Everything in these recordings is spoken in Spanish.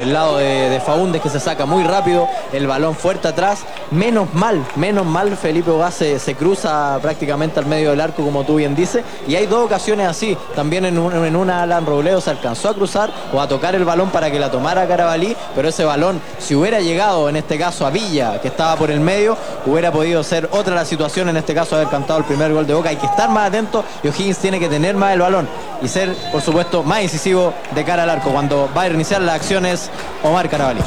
el lado de Faúndez, que se saca muy rápido, el balón fuerte atrás. Menos mal Felipe Ogás se cruza prácticamente al medio del arco, como tú bien dices, y hay dos ocasiones así. También en una Alan Robledo se alcanzó a cruzar o a tocar el balón para que la tomara Carabalí, pero ese balón, si hubiera llegado en este caso a Villa, que estaba por el medio, hubiera podido ser otra la situación, en este caso haber cantado el primer gol de Boca. Hay que estar más atento y O'Higgins tiene que tener más el balón y ser, por supuesto, más incisivo de cara al arco. Cuando va a iniciar las acciones Omar Carabalí.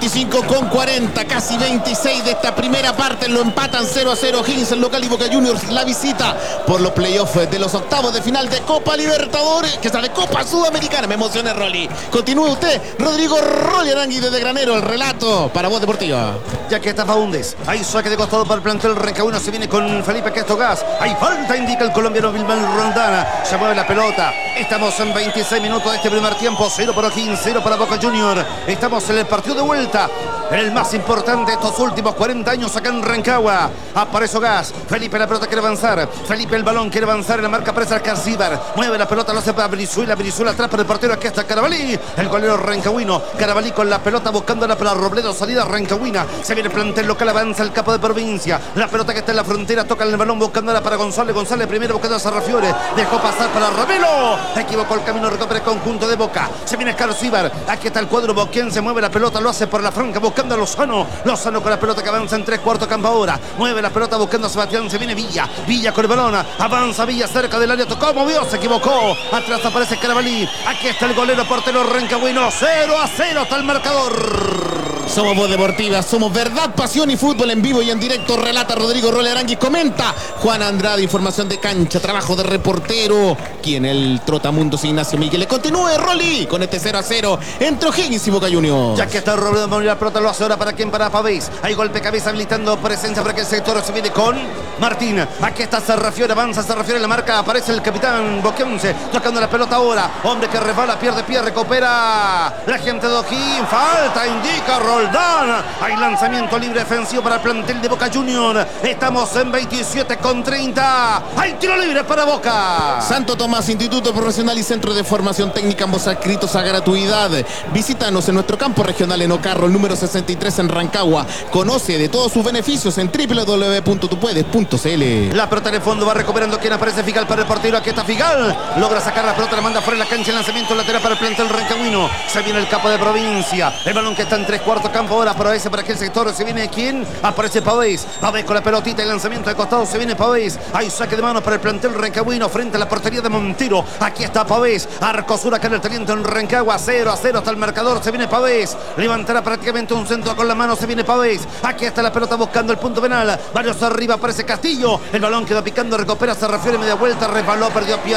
25:40, casi 26 de esta primera parte, lo empatan 0-0 O'Higgins, el local, y Boca Juniors la visita por los playoffs de los octavos de final de Copa Libertadores, que está de Copa Sudamericana. Me emociona, Rolly. Continúe usted, Rodrigo Rolly Arangui desde Granero, el relato para Voz Deportiva. Ya que está Faúndez, hay saque de costado para el plantel rancagüino, se viene con Felipe Ogás, hay falta, indica el colombiano Vilmán Rondana, se mueve la pelota. Estamos en 26 minutos de este primer tiempo, 0 para O'Higgins, 0 para Boca Juniors. Estamos en el partido de vuelta, el más importante de estos últimos 40 años acá en Rancagua. Aparece Ogás, Felipe la pelota quiere avanzar, Felipe el balón quiere avanzar, en la marca aparece Alcacíbar, mueve la pelota, lo hace para Brizuela atrás para el portero, aquí está Carabalí, el golero rancagüino. Carabalí con la pelota buscándola para Robledo, salida rancagüina, se viene el plantel local, avanza el capo de provincia, la pelota que está en la frontera, toca el balón buscándola para González primero buscando a Sarrafiore, dejó pasar para Ravelo, equivocó el camino, recupera el conjunto de Boca, se viene Escarcíbar, aquí está el cuadro boquense, mueve la pelota, lo hace por la franca buscando a Lozano con la pelota que avanza en 3/4 campo ahora, mueve la pelota buscando a Sebastián, se viene Villa con el balón, avanza Villa cerca del área, tocó, movió, se equivocó, atrás aparece Carabalí, aquí está el golero portero rancagüino, 0-0 está el marcador. Somos Voz Deportiva, somos verdad, pasión y fútbol en vivo y en directo. Relata Rodrigo Rolly Arangui, comenta Juan Andrade, información de cancha, trabajo de reportero. Quien el Trotamundos Ignacio Miguel. Le continúe Rolly con este 0-0 entre O'Higgins y Boca Juniors. Ya que está Robledo, la pelota lo hace ahora para quién, para Pavés. Hay golpe cabeza habilitando presencia para que el sector se viene con Martín. Aquí está Sarrafiore, avanza Sarrafiore en la marca, aparece el capitán Boquense, tocando la pelota ahora. Hombre que resbala, pierde pie, recupera la gente de O'Higgins. Falta, indica Roldán. Hay lanzamiento libre defensivo para el plantel de Boca Juniors. Estamos en 27:30. Hay tiro libre para Boca. Santo Tomás, Instituto Profesional y Centro de Formación Técnica, ambos adscritos a gratuidad. Visítanos en nuestro campo regional en Ocarro, el número 63 en Rancagua. Conoce de todos sus beneficios en www.tupuedes.cl. La pelota en el fondo va recuperando quien aparece, Figal para el portero. Aquí está Figal. Logra sacar la pelota, la manda fuera de la cancha. El lanzamiento lateral para el plantel rancagüino. Se viene el capo de provincia. El balón que está en 3/4 campo ahora. Aparece para aquel sector. Se viene ¿quién? Aparece Pavés. Pavés con la pelotita. El lanzamiento de costado. Se viene Pavés. Hay saque de manos para el plantel rancagüino frente a la portería de Montero. Aquí está Pavés. Arcosura acá en el teniente en Rancagua. 0-0 hasta el marcador. Se viene Pavés. Levantará prácticamente un centro con la mano. Se viene Pavés. Aquí está la pelota buscando el punto penal. Varios arriba. Aparece Castillo. El balón queda picando. Recupera Sarrafiore. Media vuelta. Resbaló. Perdió pie.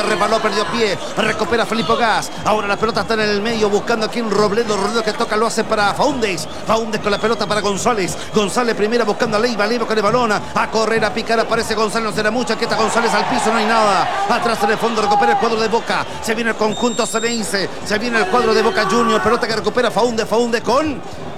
Recupera Felipe Ogás. Ahora la pelota está en el medio buscando aquí en Robledo. Robledo que toca. Lo hace para Faúndez. Faúndez con la pelota para González. González primera buscando a Leiva. Leiva con el balón. A correr, a picar. Aparece González. No será mucho. Aquí está González al piso. No hay nada. Atrás en el fondo recupera el cuadro de Boca. Se viene el conjunto Ceneice. Se viene el cuadro de Boca Juniors. Pelota que recupera Faúndez. Faúndez con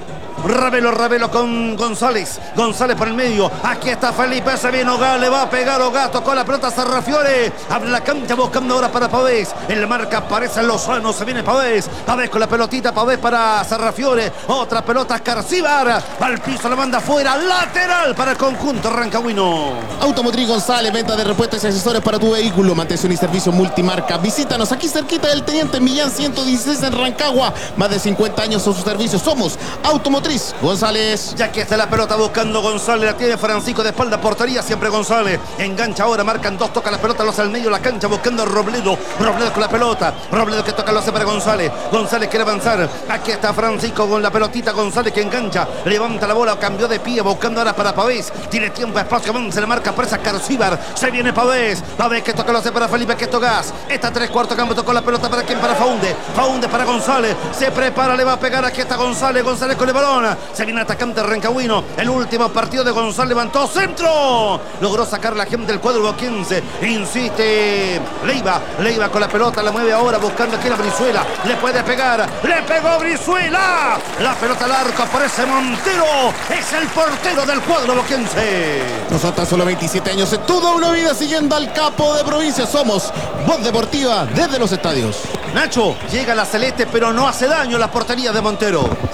Ravelo con González. González por el medio. Aquí está Felipe. Se viene Ogás. Le va a pegar Ogás. Tocó la pelota Sarrafiore. Abre la cancha buscando ahora para Pavés. En la marca aparece Lozano. Se viene Pavés. Pavés con la pelotita. Pavés para Sarrafiore. Otra pelota Escarcíbar. Al piso la manda fuera. Lateral para el conjunto rancagüino. Automotriz González. Venta de repuestos y accesorios para tu vehículo. Mantención y servicio multimarca. Visítanos aquí cerquita del Teniente Millán 116 en Rancagua. Más de 50 años son sus servicios. Somos Automotriz González. Ya que está la pelota buscando González. La tiene Francisco de espalda, portería siempre González. Engancha ahora, marcan dos, toca la pelota, lo hace al medio de la cancha buscando a Robledo. Robledo con la pelota. Robledo que toca, lo hace para González. González quiere avanzar. Aquí está Francisco con la pelotita. González que engancha. Levanta la bola, cambió de pie, buscando ahora para Pavés. Tiene tiempo, espacio, se le marca presa Escarcíbar. Se viene Pavés. Pavés que toca, lo hace para Felipe Ogás. Está 3/4 campo, tocó la pelota para quién, para Faúndez. Faúndez para González. Se prepara, le va a pegar. Aquí está González. González con el balón. Se viene atacante rancagüino. El último partido de González. Levantó centro. Logró sacar la gente del cuadro boquense. Insiste Leiva con la pelota. La mueve ahora buscando aquí a Brizuela. Le puede pegar. Le pegó Brizuela. La pelota al arco. Aparece Montero. Es el portero del cuadro boquense. Nosotros solo 27 años en toda una vida siguiendo al capo de provincia. Somos Voz Deportiva desde los estadios. Nacho, llega la celeste pero no hace daño la portería de Montero.